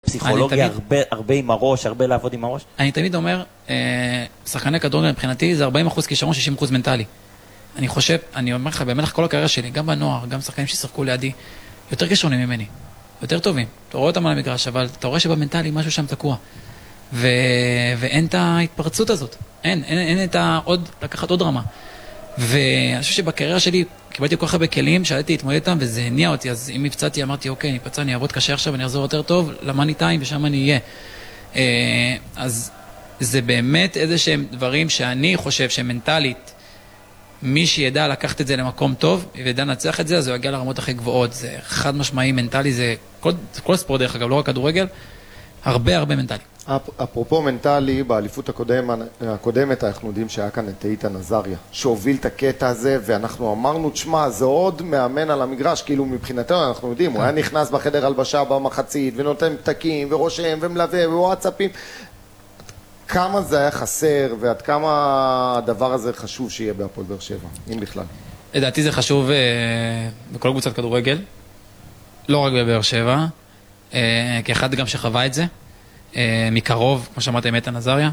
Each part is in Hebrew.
פסיכולוגיה, הרבה עם הראש, הרבה לעבוד עם הראש. אני תמיד אומר, שחקני כדורגל מבחינתי זה 40% כישרון, 60% מנטלי. אני חושב, אני אומר לך, במהלך כל הקריירה שלי, גם בנוער, גם שחקנים ששחקו לידי, יותר כישרונים ממני, יותר טובים. אתה רואה אותם על המגרש, אבל אתה רואה שבמנטלי משהו שם תקוע. ואין את ההתפרצות הזאת. אין את לקחת עוד רמה. ואני חושב שבקריירה שלי קיבלתי כל כך הרבה כלים, שאלתי להתמודד איתם, וזה הניע אותי. אז אם נפצעתי, אמרתי, אוקיי, נפצע, אני אעבוד קשה עכשיו, אני אחזור יותר טוב, למאני טיים, ושם אני אהיה. אז זה באמת איזה שהם דברים שאני חושב שמנטלית, מי שידע לקחת את זה למקום טוב, וידע לנצח את זה, אז הוא יגיע לרמות הכי גבוהות. זה חד משמעי מנטלי, זה כל ספורט דרך אגב, לא רק כדורגל, הרבה מנטלי. אפרופו מנטלי, באליפות הקודמת אנחנו יודעים שהיה כאן את איתן עזריה, שהוביל את הקטע הזה, ואנחנו אמרנו, תשמע, זה עוד מאמן על המגרש, כאילו מבחינתנו אנחנו יודעים, הוא היה נכנס בחדר הלבשה במחצית, ונותן פתקים, ורושם, ומלווה, ווואטסאפים. כמה זה היה חסר, ועד כמה הדבר הזה חשוב שיהיה בהפועל באר שבע, אם בכלל? לדעתי זה חשוב בכל קבוצת כדורגל, לא רק בבאר שבע, כאחד גם שחווה את זה, מקרוב, כמו שאמרת עם איתן עזריה.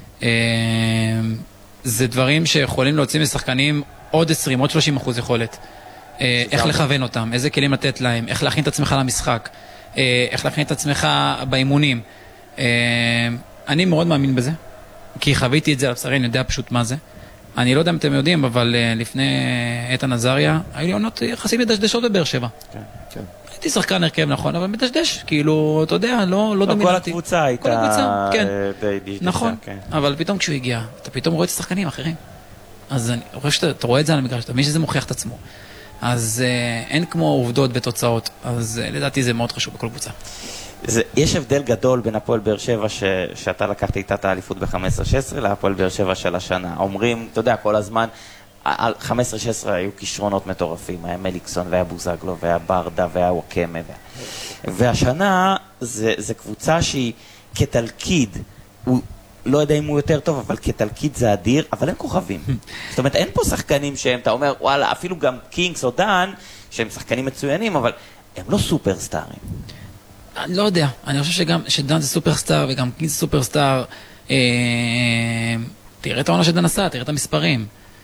זה דברים שיכולים להוציא משחקנים עוד 20, עוד 30% יכולת. איך לכוון אותם, איזה כלים לתת להם, איך להכין את עצמך למשחק, איך להכין את עצמך באימונים. אני מאוד מאמין בזה, כי חוויתי את זה על בשרי, אני יודע פשוט מה זה. אני לא יודע אם אתם יודעים, אבל לפני איתן עזריה, היו לי עונות יחסים מדשדשות בבאר שבע. כן, כן. הייתי שחקן הרכב, נכון, אבל מדשדש, כאילו, אתה יודע, לא דומיננטי. כל הקבוצה הייתה... כל הקבוצה, כן. דשדשה, נכון, אבל פתאום כשהוא הגיע, אתה פתאום רואה את השחקנים האחרים. אז אני חושב שאתה רואה את זה על המגרש, אתה מבין שזה מוכיח את עצמו. אז אין כמו עובדות ותוצאות, אז לדעתי זה מאוד חשוב בכל קבוצה. יש הבדל גדול בין הפועל באר שבע שאתה לקחת איתה את האליפות ב-15-16 להפועל באר שבע של השנה. אומרים, אתה יודע, כל הזמן, על 15-16 היו כישרונות מטורפים, היה מליקסון והיה בוזגלו והיה ברדה והיה ווקמה. והשנה זה קבוצה שהיא כתלכיד, הוא לא יודע אם הוא יותר טוב, אבל כתלכיד זה אדיר, אבל אין כוכבים. זאת אומרת, אין פה שחקנים שהם, אתה אומר, וואלה, אפילו גם קינגס או דן, שהם שחקנים מצוינים, אבל הם לא סופרסטארים. אני לא יודע, אני חושב שדן זה סופרסטאר וגם קינגס זה סופרסטאר. תראה את העונה שדן עשה, תראה את המספרים.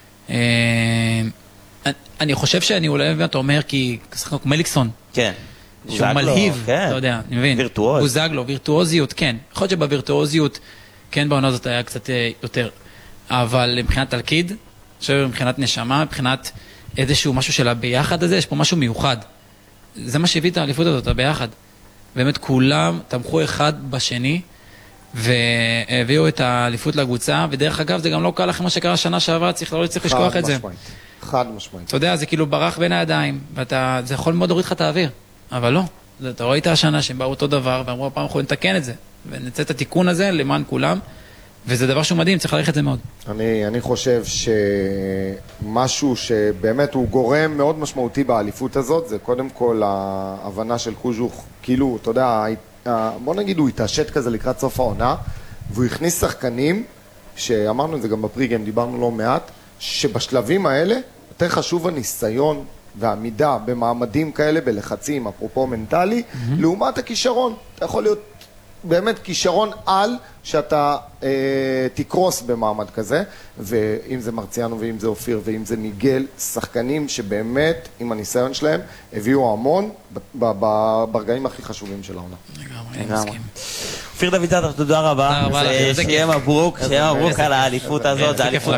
אני חושב שאני אולי, אתה אומר, כי שחקנו כמו מליקסון. כן. שהוא מלהיב, אתה יודע, אני מבין. וירטואוז. בוזגלו, וירטואוזיות, כן. יכול להיות שבווירטואוזיות, כן, בעונה הזאת היה קצת יותר. אבל מבחינת תלכיד, אני חושב מבחינת נשמה, מבחינת איזשהו משהו של הביחד הזה, יש פה משהו מיוחד. זה מה שהביא את האליפות הזאת, הביחד. באמת כולם תמכו אחד בשני, והביאו את האליפות לקבוצה, ודרך אגב זה גם לא קל לכם מה שקרה שנה שעברה, לא צריך לשכוח את זה. חד משמעית. אתה יודע, זה כאילו ברח בין הידיים, זה יכול מאוד להוריד לך את האוויר, אבל לא. אתה רואה את השנה שהם באו אותו דבר, ואמרו, הפעם אנחנו נתקן את זה, ונצא את התיקון הזה למען כולם, וזה דבר שהוא מדהים, צריך להעריך את זה מאוד. אני חושב שמשהו שבאמת הוא גורם מאוד משמעותי באליפות הזאת, זה קודם כל ההבנה של קוז'וך, כאילו, אתה יודע, בוא נגיד הוא התעשת כזה לקראת סוף העונה, והוא הכניס שחקנים, שאמרנו את זה גם בפריגם, דיברנו לא מעט, שבשלבים האלה יותר חשוב הניסיון והעמידה במעמדים כאלה, בלחצים, אפרופו מנטלי, לעומת הכישרון. אתה יכול להיות באמת כישרון על שאתה תקרוס במעמד כזה, ואם זה מרציאנו ואם זה אופיר ואם זה ניגל, שחקנים שבאמת עם הניסיון שלהם הביאו המון ברגעים הכי חשובים של העונה. לגמרי. אופיר דוד זאדר, תודה רבה. שיהיה מברוק, על האליפות הזאת, זו אליפות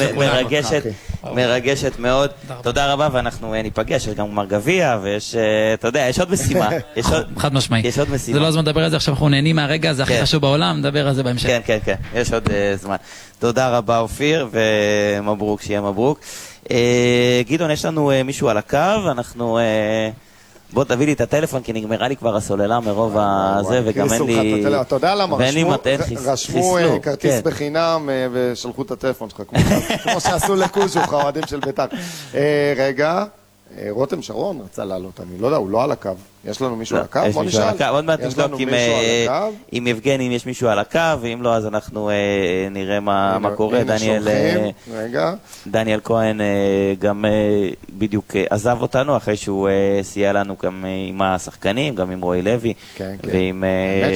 מרגשת מאוד. תודה רבה, ואנחנו ניפגש, יש גם גמר גביע, ויש, אתה יודע, יש עוד משימה. חד משמעי. יש עוד משימה. זה לא הזמן לדבר על זה, עכשיו אנחנו נהנים מהרגע, זה הכי חשוב בעולם, נדבר על זה בהמשך. כן, יש עוד זמן. תודה רבה אופיר, ומברוק, שיהיה מברוק. גדעון, יש לנו מישהו על הקו, אנחנו... בוא תביא לי את הטלפון, כי נגמרה לי כבר הסוללה מרוב הזה, וגם אין לי... אתה יודע למה? רשמו כרטיס בחינם ושלחו את הטלפון שלך, כמו שעשו לקוז'וך, האוהדים של בית"ר. רגע, רותם שרון רצה לעלות, אני לא יודע, הוא לא על הקו. יש לנו מישהו על הקו? בוא נשאל. עוד מעט נשלוק עם יבגני אם יש מישהו על הקו, ואם לא, אז אנחנו נראה מה קורה. דניאל כהן גם בדיוק עזב אותנו, אחרי שהוא סייע לנו גם עם השחקנים, גם עם רועי לוי, ועם...